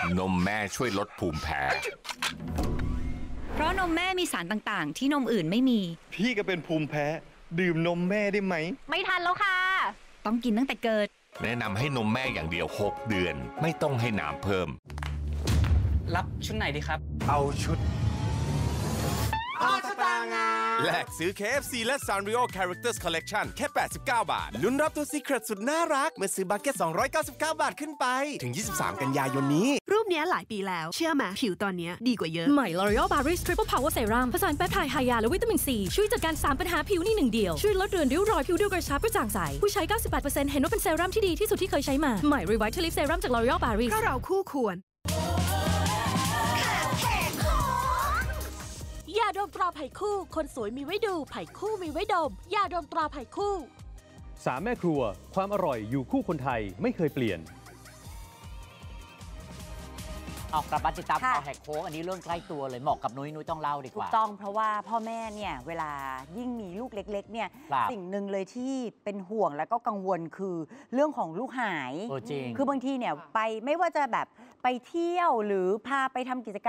นมแม่ช่วยลดภูมิแพ้เพราะนมแม่มีสารต่างๆที่นมอื่นไม่มีพี่ก็เป็นภูมิแพ้ดื่มนมแม่ได้ไหมไม่ทันแล้วค่ะต้องกินตั้งแต่เกิดแนะนำให้นมแม่อย่างเดียว6 เดือนไม่ต้องให้น้ำเพิ่มรับชุดไหนดีครับเอาชุดแลกซื้อ KFC และ Sanrio Characters Collection แค่ 89 บาทลุ้นรับตัว Secret สุดน่ารักเมื่อซื้อบัคเก็ต299 บาทขึ้นไปถึง23 กันยายนนี้รูปนี้หลายปีแล้วเชื่อไหมผิวตอนนี้ดีกว่าเยอะใหม่ L'Oreal Paris Triple Power Serum ผสานแปปไทด์ไฮยาและวิตามินซีช่วยจัดการ3ปัญหาผิวใน1เดียวช่วยลดเรือนริ้วรอยผิวดูกระชับกระจ่างใสผู้ใช้ 98% เห็นว่าเป็นเซรั่มที่ดีที่สุดที่เคยใช้มาใหม่ Revitalift Serum จาก L'Oreal Paris เพราะเราคู่ควรยาดมตราไผ่คู่คนสวยมีไว้ดูไผ่คู่มีไว้ดมยาดมตราไผ่คู่ 3 แม่ครัวความอร่อยอยู่คู่คนไทยไม่เคยเปลี่ยนเอากลับมาติดตามข่าวแหกโค้งอันนี้เรื่องใกล้ตัวเลยเหมาะกับนุ้ยต้องเล่าดีกว่าถูกต้องเพราะว่าพ่อแม่เนี่ยเวลายิ่งมีลูกเล็กๆเนี่ยสิ่งหนึ่งเลยที่เป็นห่วงแล้วก็กังวลคือเรื่องของลูกหายจริงคือบางทีเนี่ยไปไม่ว่าจะแบบไปเที่ยวหรือพาไปทำกิจกรรม